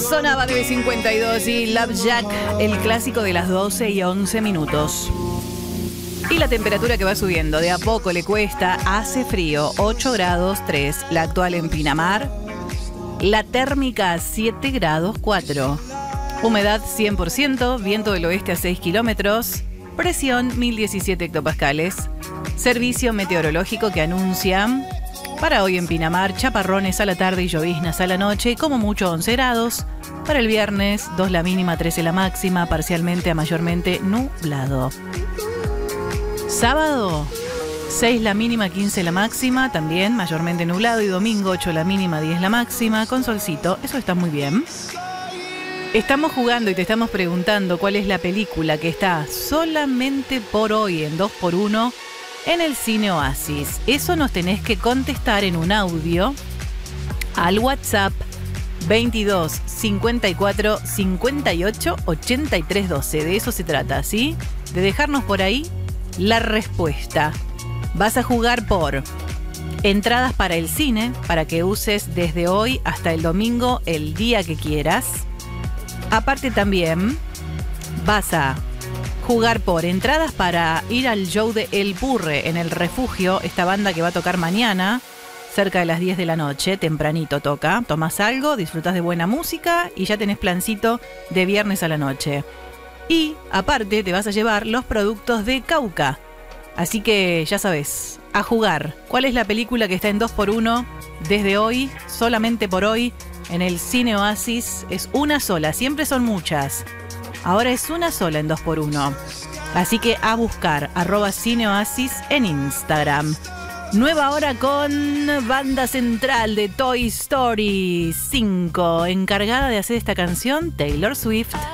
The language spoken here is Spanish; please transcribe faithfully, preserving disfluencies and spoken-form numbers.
Sonaba nueve cincuenta y dos y Love Jack, el clásico de las doce y once minutos. Y la temperatura que va subiendo, de a poco le cuesta, hace frío, ocho grados tres, la actual en Pinamar. La térmica siete grados cuatro. Humedad cien por ciento, viento del oeste a seis kilómetros, presión mil diecisiete hectopascales. Servicio meteorológico que anuncia para hoy en Pinamar chaparrones a la tarde y lloviznas a la noche, como mucho once grados. Para el viernes, dos la mínima, trece la máxima, parcialmente a mayormente nublado. Sábado, seis la mínima, quince la máxima, también mayormente nublado. Y domingo, ocho la mínima, diez la máxima, con solcito. Eso está muy bien. Estamos jugando y te estamos preguntando cuál es la película que está solamente por hoy en dos por uno en el Cine Oasis. Eso nos tenés que contestar en un audio al WhatsApp veintidós cincuenta y cuatro cincuenta y ocho ochenta y tres doce. De eso se trata, ¿sí? De dejarnos por ahí la respuesta. Vas a jugar por entradas para el cine, para que uses desde hoy hasta el domingo el día que quieras. Aparte también vas a jugar por entradas para ir al show de El Burre en El Refugio, esta banda que va a tocar mañana, cerca de las diez de la noche, tempranito toca. Tomás algo, disfrutás de buena música y ya tenés plancito de viernes a la noche. Y aparte te vas a llevar los productos de Cauca. Así que ya sabes, a jugar. ¿Cuál es la película que está en dos por uno desde hoy, solamente por hoy, en el Cine Oasis? Es una sola, siempre son muchas. Ahora es una sola en dos por uno. Así que a buscar, arroba Cine Oasis en Instagram. Nueva hora con banda central de Toy Story cinco. Encargada de hacer esta canción, Taylor Swift.